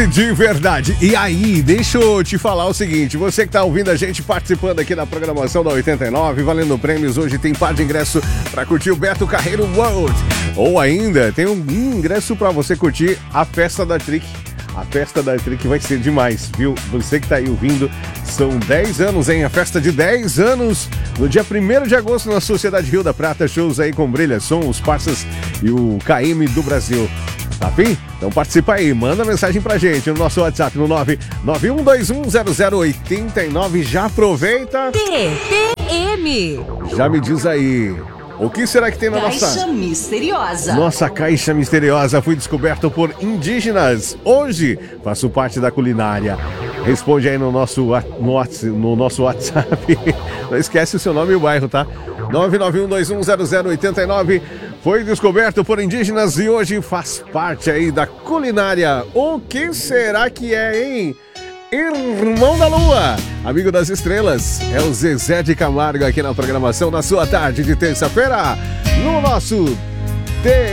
de verdade. E aí, deixa eu te falar o seguinte, você que tá ouvindo a gente participando aqui da programação da 89, valendo prêmios, hoje tem par de ingresso pra curtir o Beto Carreiro World. Ou ainda, tem um ingresso pra você curtir a festa da Trick. A festa da Trick vai ser demais, viu? Você que tá aí ouvindo, são 10 anos, hein? A festa de 10 anos, no dia 1º de agosto, na Sociedade Rio da Prata, shows aí com Brilha Som, os Parças e o KM do Brasil. Tá afim? Então participa aí, manda mensagem pra gente no nosso WhatsApp no 991210089. Já aproveita. TPM. Já me diz aí, o que será que tem na Caixa misteriosa. Nossa caixa misteriosa foi descoberta por indígenas. Hoje faço parte da culinária. Responde aí no nosso WhatsApp. Não esquece o seu nome e o bairro, tá? 991210089. Foi descoberto por indígenas e hoje faz parte aí da culinária. O que será que é, hein? Irmão da Lua, amigo das estrelas, é o Zezé de Camargo aqui na programação da sua tarde de terça-feira, no nosso